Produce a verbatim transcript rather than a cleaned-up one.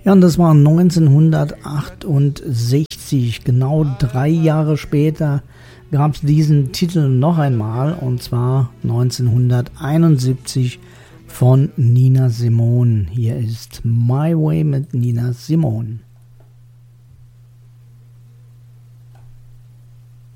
Ja, und das war neunzehnhundertachtundsechzig. Genau drei Jahre später gab es diesen Titel noch einmal, und zwar neunzehnhunderteinundsiebzig von Nina Simone. Hier ist My Way mit Nina Simone.